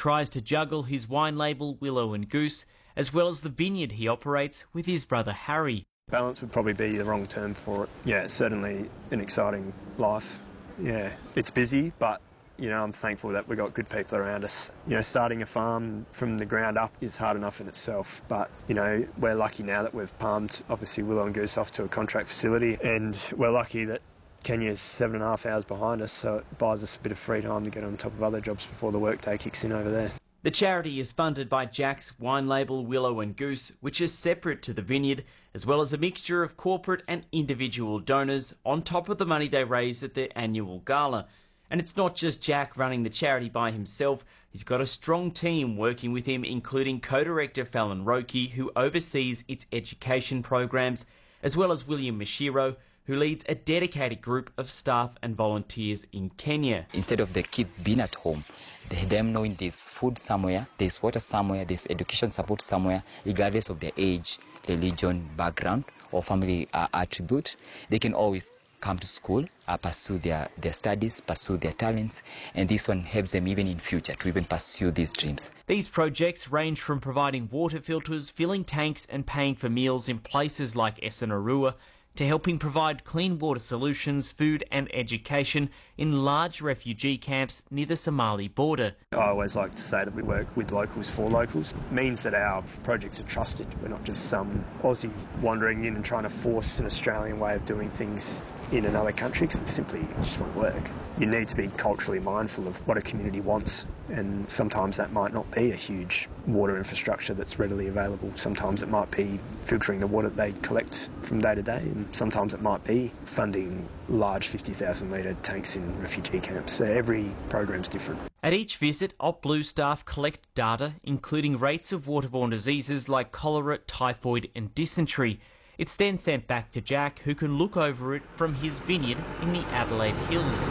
tries to juggle his wine label Willow and Goose, as well as the vineyard he operates with his brother Harry. Balance would probably be the wrong term for it. Yeah, it's certainly an exciting life. Yeah, it's busy, but I'm thankful that we've got good people around us. Starting a farm from the ground up is hard enough in itself, but, we're lucky now that we've palmed, obviously, Willow and Goose off to a contract facility, and we're lucky that Kenya's 7.5 hours behind us, so it buys us a bit of free time to get on top of other jobs before the workday kicks in over there. The charity is funded by Jack's wine label Willow and Goose, which is separate to the vineyard, as well as a mixture of corporate and individual donors on top of the money they raise at their annual gala. And it's not just Jack running the charity by himself. He's got a strong team working with him, including co-director Fallon Roki, who oversees its education programs, as well as William Mashiro, who leads a dedicated group of staff and volunteers in Kenya. Instead of the kids being at home, them knowing there's food somewhere, there's water somewhere, there's education support somewhere, regardless of their age, religion, background, or family attribute, they can always come to school, pursue their studies, pursue their talents, and this one helps them even in future to even pursue these dreams. These projects range from providing water filters, filling tanks and paying for meals in places like Essanarua, to helping provide clean water solutions, food and education in large refugee camps near the Somali border. I always like to say that we work with locals for locals. It means that our projects are trusted. We're not just some Aussie wandering in and trying to force an Australian way of doing things in another country, because it simply just won't work. You need to be culturally mindful of what a community wants, and sometimes that might not be a huge water infrastructure that's readily available. Sometimes it might be filtering the water they collect from day to day, and sometimes it might be funding large 50,000 litre tanks in refugee camps. So every program's different. At each visit, OpBlue staff collect data, including rates of waterborne diseases like cholera, typhoid and dysentery. It's then sent back to Jack, who can look over it from his vineyard in the Adelaide Hills.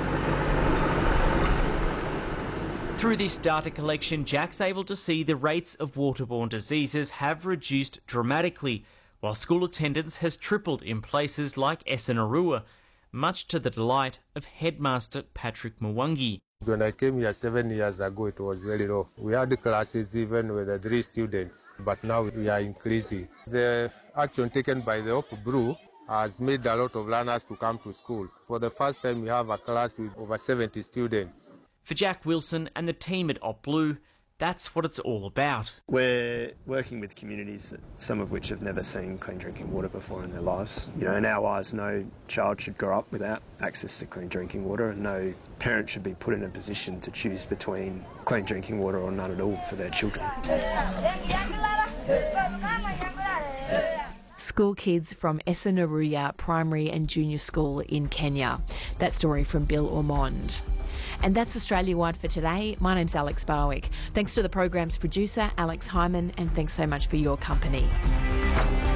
Through this data collection, Jack's able to see the rates of waterborne diseases have reduced dramatically, while school attendance has tripled in places like Essanarua, much to the delight of headmaster Patrick Mwangi. When I came here 7 years ago, it was very low. We had classes even with 3 students, but now we are increasing. The action taken by the OpBlue has made a lot of learners to come to school. For the first time, we have a class with over 70 students. For Jack Wilson and the team at OpBlue, that's what it's all about. We're working with communities, some of which have never seen clean drinking water before in their lives. In our eyes, no child should grow up without access to clean drinking water, and no parent should be put in a position to choose between clean drinking water or none at all for their children. School kids from Essanarua Primary and Junior School in Kenya. That story from Bill Ormond. And that's Australia Wide for today. My name's Alex Barwick. Thanks to the program's producer, Alex Hyman, and thanks so much for your company.